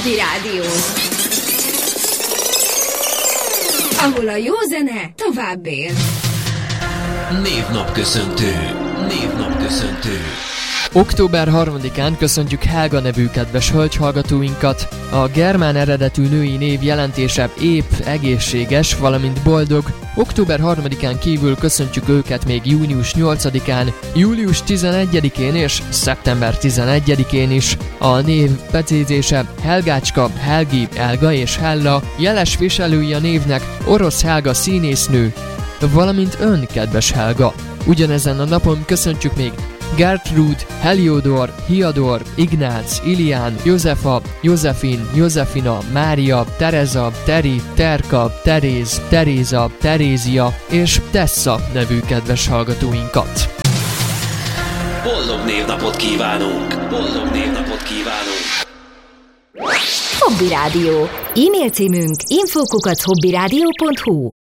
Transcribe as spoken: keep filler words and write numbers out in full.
Hobby Rádió, ahol a jó zene tovább él. Névnapköszöntő. Névnapköszöntő. október harmadikán köszöntjük Helga nevű kedves hölgyhallgatóinkat. A germán eredetű női név jelentése ép, egészséges, valamint boldog. október harmadikán kívül köszöntjük őket még június nyolcadikán, július tizenegyedikén és szeptember tizenegyedikén is. A név becézése Helgácska, Helgi, Elga és Hella, jeles viselői a névnek Orosz Helga színésznő, valamint ön, kedves Helga. Ugyanezen a napon köszöntjük még Gertrud, Heliodor, Hiador, Ignác, Ilián, Józefa, Józefin, Józefina, Mária, Tereza, Teri, Terka, Teréz, Teréza, Terézia és Tessa nevű kedves hallgatóinkat. Boldog névnapot kívánunk! Boldog névnapot kívánunk! Hobby Rádió. E-mail címünk info kukac hobbyradio pont hu.